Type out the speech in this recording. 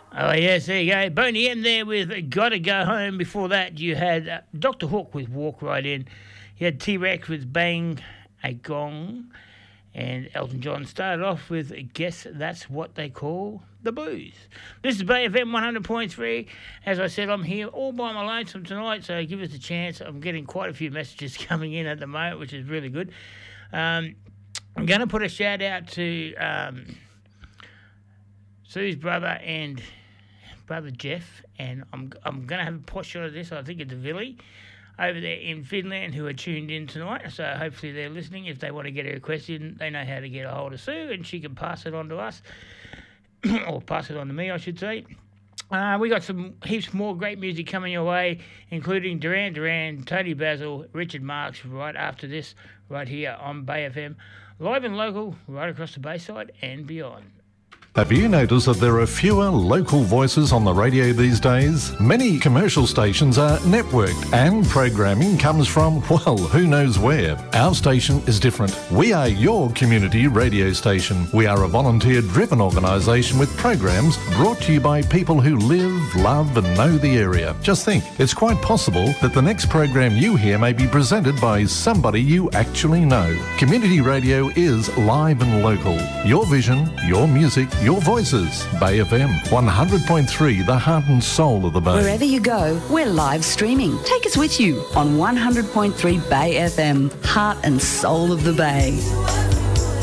Oh, yes, there you go. Boney M there with Gotta Go Home. Before that, you had Dr. Hook with Walk Right In. You had T-Rex with Bang a Gong. And Elton John started off with Guess That's What They Call the Blues. This is Bay FM 100.3. As I said, I'm here all by my lonesome tonight, so give us a chance. I'm getting quite a few messages coming in at the moment, which is really good. I'm going to put a shout out to Sue's brother and brother Jeff, and I'm going to have a pot shot of this. I think it's a Villy over there in Finland who are tuned in tonight, so hopefully they're listening. If they want to get a request in, they know how to get a hold of Sue, and she can pass it on to us, or pass it on to me, I should say. We got some heaps more great music coming your way, including Duran Duran, Tony Basil, Richard Marx, right after this, right here on Bay FM, live and local, right across the Bayside and beyond. Have you noticed that there are fewer local voices on the radio these days? Many commercial stations are networked and programming comes from, well, who knows where. Our station is different. We are your community radio station. We are a volunteer-driven organisation with programs brought to you by people who live, love and know the area. Just think, it's quite possible that the next program you hear may be presented by somebody you actually know. Community radio is live and local. Your vision, your music, your voices. Bay FM 100.3, the heart and soul of the Bay. Wherever you go, we're live streaming. Take us with you on 100.3 Bay FM, heart and soul of the Bay.